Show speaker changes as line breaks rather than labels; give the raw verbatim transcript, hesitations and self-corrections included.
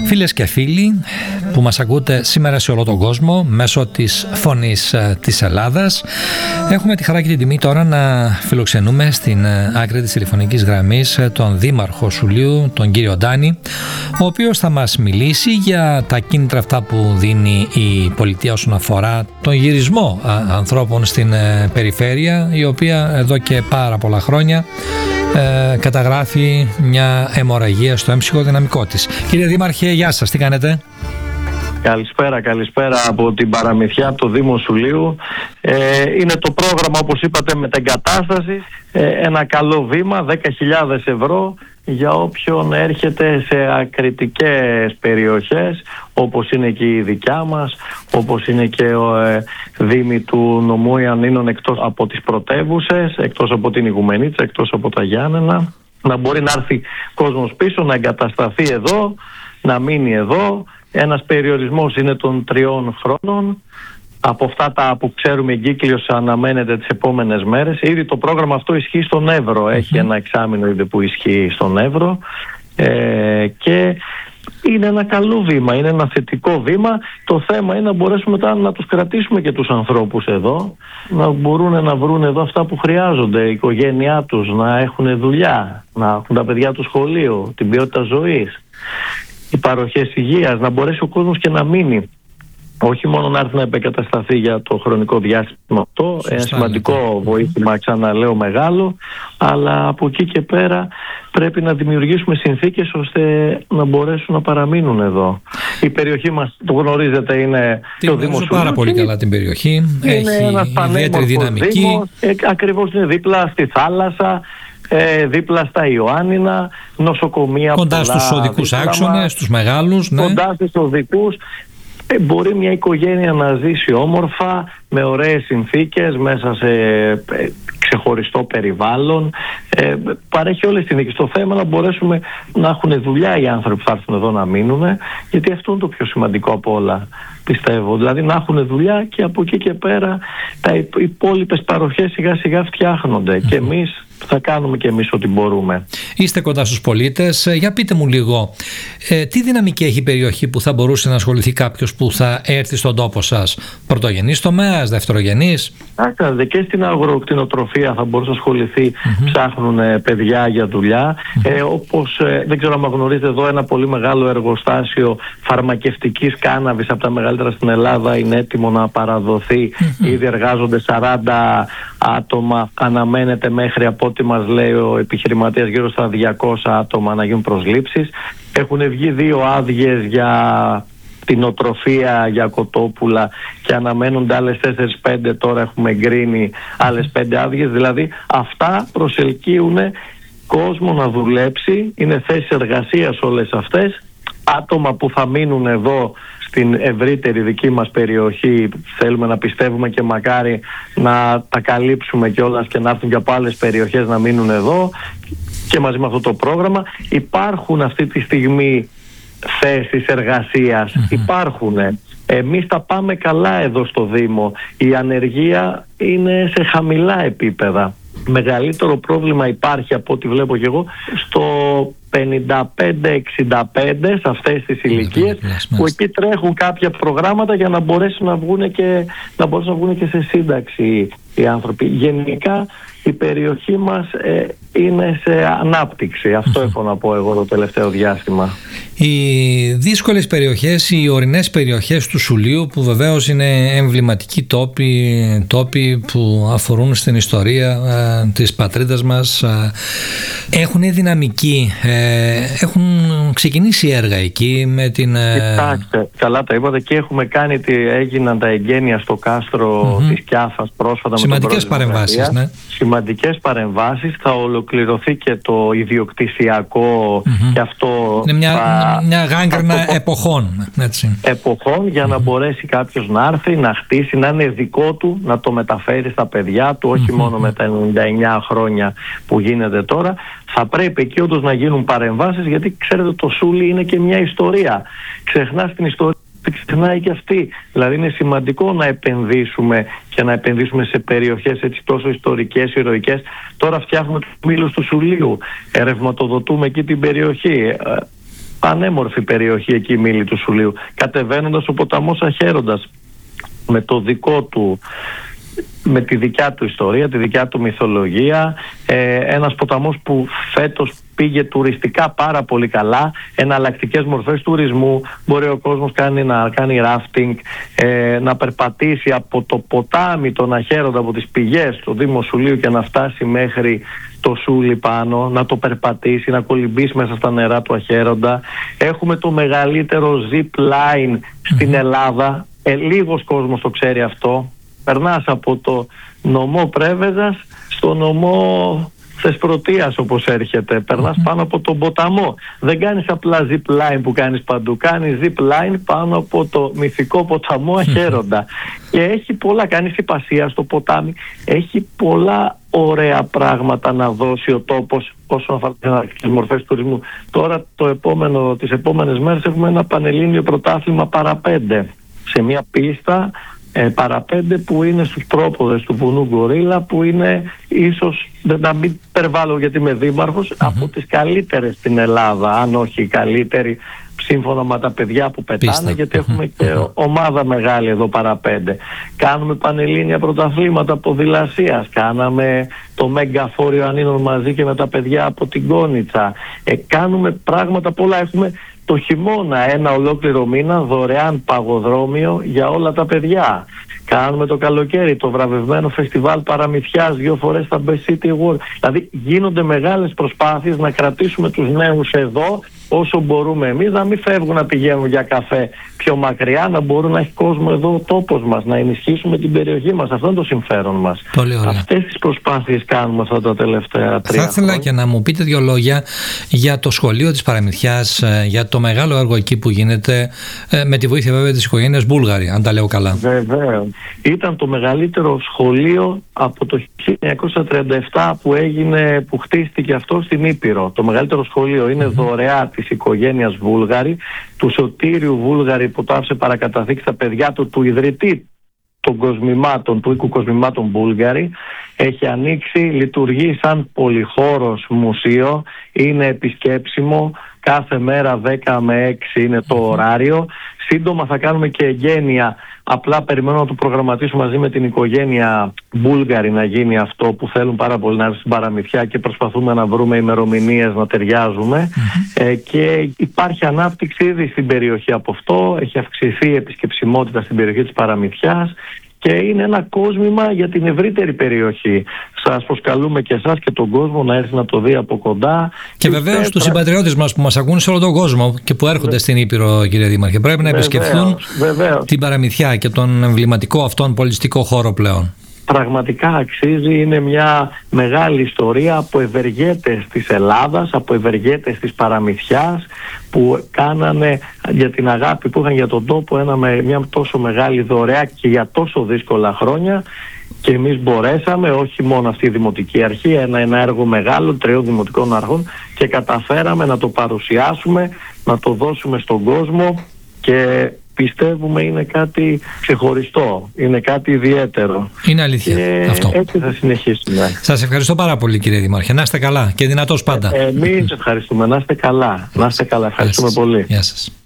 Φίλες και φίλοι που μας ακούτε σήμερα σε όλο τον κόσμο μέσω της Φωνής της Ελλάδας, έχουμε τη χαρά και την τιμή τώρα να φιλοξενούμε στην άκρη της τηλεφωνικής γραμμής τον Δήμαρχο Σουλείου, τον κύριο Ντάνη, ο οποίος θα μας μιλήσει για τα κίνητρα αυτά που δίνει η πολιτεία όσον αφορά τον γυρισμό ανθρώπων στην περιφέρεια, η οποία εδώ και πάρα πολλά χρόνια Ε, καταγράφει μια αιμορραγία στο έμψυχο δυναμικό της. Κύριε Δήμαρχε, γεια σας, τι κάνετε?
Καλησπέρα, καλησπέρα από την παραμυθιά, από το Δήμο Σουλείου. Ε, είναι το πρόγραμμα, όπως είπατε, μετεγκατάσταση. Ε, ένα καλό βήμα, δέκα χιλιάδες ευρώ για όποιον έρχεται σε ακριτικές περιοχές, όπως είναι και η δικιά μας, όπως είναι και ο ε, Δήμοι του νομού Ιαννίνων, εκτός από τις πρωτεύουσες, εκτός από την Ιγουμενίτσα, εκτός από τα Γιάννενα. Να μπορεί να έρθει κόσμος πίσω, να εγκατασταθεί εδώ, να μείνει εδώ. Ένας περιορισμός είναι των τριών χρόνων. Από αυτά τα που ξέρουμε, εγκύκλειος αναμένεται τις επόμενες μέρες. Ήδη το πρόγραμμα αυτό ισχύει στον Εύρο. Έχει ένα εξάμηνο ήδη που ισχύει στον Εύρο. Ε, και είναι ένα καλό βήμα, είναι ένα θετικό βήμα. Το θέμα είναι να μπορέσουμε μετά να τους κρατήσουμε και τους ανθρώπους εδώ, να μπορούν να βρουν εδώ αυτά που χρειάζονται, η οικογένειά τους, να έχουν δουλειά, να έχουν τα παιδιά του σχολείο, την ποιότητα ζωής, οι παροχές υγείας, να μπορέσει ο κόσμος και να μείνει. Όχι μόνο να έρθει να επεκατασταθεί για το χρονικό διάστημα αυτό, σωστά, ένα σημαντικό ναι. βοήθημα, ξαναλέω, μεγάλο, αλλά από εκεί και πέρα πρέπει να δημιουργήσουμε συνθήκες ώστε να μπορέσουν να παραμείνουν εδώ. Η περιοχή μας, το γνωρίζετε, είναι
το Δήμο Σουλείου. Πάρα πολύ καλά την περιοχή,
είναι
έχει ιδιαίτερη δυναμική.
Δήμος, ε, ακριβώς είναι δίπλα στη θάλασσα, Ε, δίπλα στα Ιωάννινα, νοσοκομεία
κοντά
πολλά,
στους οδικούς άξονες, στους μεγάλους, ναι.
Κοντά στους οδικούς. Ε, μπορεί μια οικογένεια να ζήσει όμορφα, με ωραίες συνθήκες, μέσα σε ε, ξεχωριστό περιβάλλον. Ε, παρέχει όλες τις συνθήκες. Το θέμα να μπορέσουμε να έχουν δουλειά οι άνθρωποι που θα έρθουν εδώ να μείνουν, γιατί αυτό είναι το πιο σημαντικό από όλα, πιστεύω. Δηλαδή να έχουν δουλειά και από εκεί και πέρα τα υπόλοιπες παροχές σιγά σιγά φτιάχνονται. Mm-hmm. Και εμείς θα κάνουμε και εμείς ό,τι μπορούμε.
Είστε κοντά στους πολίτες. Για πείτε μου λίγο, ε, τι δυναμική έχει η περιοχή που θα μπορούσε να ασχοληθεί κάποιος που θα έρθει στον τόπο σας? Πρωτογενής τομέας, δευτερογενής?
Άκρατε, και στην αγροκτηνοτροφία θα μπορούσε να ασχοληθεί. Mm-hmm. Ψάχνουν ε, παιδιά για δουλειά. Mm-hmm. Ε, όπως ε, δεν ξέρω αν γνωρίζετε, εδώ ένα πολύ μεγάλο εργοστάσιο φαρμακευτικής κάναβης, από τα μεγαλύτερα στην Ελλάδα, είναι έτοιμο να παραδοθεί. Mm-hmm. Ήδη εργάζονται σαράντα άτομα. Αναμένεται μέχρι, από ό,τι μας λέει ο επιχειρηματίας, γύρω στα διακόσια άτομα να γίνουν προσλήψεις. Έχουν βγει δύο άδειες για κτηνοτροφία, για κοτόπουλα, και αναμένονται άλλες τέσσερις πέντε. Τώρα έχουμε εγκρίνει άλλες πέντε άδειες. Δηλαδή αυτά προσελκύουν κόσμο να δουλέψει. Είναι θέσεις εργασίας όλες αυτές. Άτομα που θα μείνουν εδώ στην ευρύτερη δική μας περιοχή, θέλουμε να πιστεύουμε και μακάρι να τα καλύψουμε κιόλας και να έρθουν και από άλλες περιοχές να μείνουν εδώ, και μαζί με αυτό το πρόγραμμα υπάρχουν αυτή τη στιγμή θέσεις εργασίας. Mm-hmm. Υπάρχουν. Εμείς τα πάμε καλά εδώ στο Δήμο. Η ανεργία είναι σε χαμηλά επίπεδα. Μεγαλύτερο πρόβλημα υπάρχει, από ό,τι βλέπω και εγώ, στο πενήντα πέντε εξήντα πέντε, σε αυτές τις ηλικίες, που εκεί τρέχουν κάποια προγράμματα για να μπορέσουν να βγουν και, να μπορέσουν να βγουν και σε σύνταξη οι άνθρωποι. Γενικά η περιοχή μας ε, είναι σε ανάπτυξη. Αυτό έχω να πω εγώ το τελευταίο διάστημα.
Οι δύσκολες περιοχές, οι ορεινές περιοχές του Σουλείου, που βεβαίως είναι εμβληματικοί τόποι, τόποι που αφορούν στην ιστορία ε, της πατρίδας μας, ε, έχουν δυναμική, ε, έχουν ξεκινήσει έργα εκεί με την... Ε...
Κοιτάξτε, καλά τα είπατε, και έχουμε κάνει, τι έγιναν τα εγγένεια στο κάστρο mm-hmm. της Κιάφας πρόσφατα.
Σημαντικές παρεμβάσεις, ναι.
Σημαντικές παρεμβάσεις. Θα ολοκληρωθεί και το ιδιοκτησιακό mm-hmm. και αυτό.
Είναι μια,
θα,
μια γάγκρανα
θα,
εποχών. Έτσι.
Εποχών για mm-hmm. να μπορέσει κάποιος να έρθει, να χτίσει, να είναι δικό του, να το μεταφέρει στα παιδιά του, όχι mm-hmm. μόνο με τα ενενήντα εννιά χρόνια που γίνεται τώρα. Θα πρέπει εκεί όντως να γίνουν παρεμβάσεις, γιατί ξέρετε, το Σούλι είναι και μια ιστορία. Ξεχνάς την ιστορία, ξεχνάει και αυτή. Δηλαδή είναι σημαντικό να επενδύσουμε και να επενδύσουμε σε περιοχές έτσι τόσο ιστορικές, ηρωικές. Τώρα φτιάχνουμε τους μήλους του Σουλείου, ερευματοδοτούμε εκεί την περιοχή. πανέμορφη περιοχή εκεί η Μήλη του Σουλείου. Κατεβαίνοντας ο ποταμός Αχέροντας με το δικό του, με τη δικιά του ιστορία, τη δικιά του μυθολογία, ε, ένας ποταμός που φέτος πήγε τουριστικά πάρα πολύ καλά, εναλλακτικές μορφές τουρισμού, μπορεί ο κόσμος κάνει, να κάνει ράφτινγκ, ε, να περπατήσει από το ποτάμι τον Αχέροντα, από τις πηγές του Δήμου Σουλείου και να φτάσει μέχρι το Σούλι πάνω, να το περπατήσει, να κολυμπήσει μέσα στα νερά του Αχέροντα. Έχουμε το μεγαλύτερο zip line στην Ελλάδα, ε, λίγος κόσμος το ξέρει αυτό. Περνάς από το νομό Πρέβεζας στο νομό Θεσπρωτείας όπως έρχεται. Περνάς mm-hmm. πάνω από τον ποταμό. Δεν κάνεις απλά zip line που κάνεις παντού. Κάνεις zip line πάνω από το μυθικό ποταμό Αχέροντα. Mm-hmm. Και έχει πολλά, κάνεις υπασία στο ποτάμι. Έχει πολλά ωραία πράγματα να δώσει ο τόπος όσον αφορά τις μορφές τουρισμού. Τώρα το επόμενο, τις επόμενες μέρες έχουμε ένα πανελλήνιο πρωτάθλημα παραπέντε σε μια πίστα Ε, παραπέντε που είναι στους πρόποδες του βουνού Γκορίλα, που είναι ίσως, δεν να μην υπερβάλλω γιατί είμαι δήμαρχος, mm-hmm. από τις καλύτερες στην Ελλάδα, αν όχι η καλύτερη, σύμφωνα με τα παιδιά που πετάνε. Πίστα. Γιατί έχουμε mm-hmm. και ομάδα μεγάλη εδώ παραπέντε. Κάνουμε πανελλήνια πρωταθλήματα ποδηλασίας, κάναμε το Μεγκαφόριο Ανίνων μαζί και με τα παιδιά από την Κόνιτσα. Ε, κάνουμε πράγματα πολλά, έχουμε το χειμώνα ένα ολόκληρο μήνα δωρεάν παγοδρόμιο για όλα τα παιδιά. Κάνουμε το καλοκαίρι το βραβευμένο φεστιβάλ παραμυθιάς δύο φορές στα Best City Award. Δηλαδή γίνονται μεγάλες προσπάθειες να κρατήσουμε τους νέους εδώ όσο μπορούμε εμείς, να μην φεύγουν να πηγαίνουν για καφέ πιο μακριά, να μπορούν να έχει κόσμο εδώ ο τόπος μας, να ενισχύσουμε την περιοχή μας. Αυτό είναι το συμφέρον μας.
Πολύ ωραία.
Αυτές τις προσπάθειες κάνουμε αυτά τα τελευταία τρία.
Θα ήθελα και να μου πείτε δύο λόγια για το σχολείο της Παραμυθιάς, για το μεγάλο έργο εκεί που γίνεται, με τη βοήθεια βέβαια της οικογένειας Μπούλγαρη, αν τα λέω καλά.
Βεβαίως. Ήταν το μεγαλύτερο σχολείο από το χίλια εννιακόσια τριάντα επτά που έγινε, που χτίστηκε αυτό στην Ήπειρο. Το μεγαλύτερο σχολείο είναι mm-hmm. δωρεά της οικογένειας Βούλγαρη, του Σωτήριου Βούλγαρη που το άφησε παρακαταθήκη στα παιδιά του, του ιδρυτή των κοσμημάτων, του οίκου κοσμημάτων Βούλγαρη. Έχει ανοίξει, λειτουργεί σαν πολυχώρος μουσείο, είναι επισκέψιμο, κάθε μέρα δέκα με έξι είναι το ωράριο. Σύντομα θα κάνουμε και εγγένεια, απλά περιμένουμε να το προγραμματίσουμε μαζί με την οικογένεια Μπούλγαρη να γίνει αυτό που θέλουν πάρα πολύ, να έρθουν στην Παραμυθιά, και προσπαθούμε να βρούμε ημερομηνίες να ταιριάζουμε. Mm-hmm. Ε, και υπάρχει ανάπτυξη ήδη στην περιοχή από αυτό, έχει αυξηθεί η επισκεψιμότητα στην περιοχή της Παραμυθιάς και είναι ένα κόσμημα για την ευρύτερη περιοχή. Σας προσκαλούμε και εσάς και τον κόσμο να έρθει να το δει από κοντά.
Και βεβαίως τους συμπατριώτες μας που μας ακούν σε όλο τον κόσμο και που έρχονται Βε... στην Ήπειρο, κύριε Δήμαρχε, πρέπει να επισκεφθούν βεβαίως. την Παραμυθιά και τον εμβληματικό αυτόν πολιτιστικό χώρο πλέον. Πραγματικά αξίζει, είναι μια μεγάλη ιστορία από ευεργέτες της Ελλάδας, από ευεργέτες της Παραμυθιάς, που κάνανε για την αγάπη που είχαν για τον τόπο ένα, μια τόσο μεγάλη δωρεά και για τόσο δύσκολα χρόνια. Και εμείς μπορέσαμε, όχι μόνο αυτή η Δημοτική Αρχή, ένα, ένα έργο μεγάλο τριών δημοτικών αρχών, και καταφέραμε να το παρουσιάσουμε, να το δώσουμε στον κόσμο, και πιστεύουμε είναι κάτι ξεχωριστό, είναι κάτι ιδιαίτερο. Είναι αλήθεια και αυτό. Έτσι θα συνεχίσουμε. Σας ευχαριστώ πάρα πολύ, κύριε Δήμαρχε. Να είστε καλά και δυνατός πάντα. Ε, εμείς ευχαριστούμε. Να είστε καλά. Να είστε καλά. Ευχαριστούμε πολύ. Γεια σας.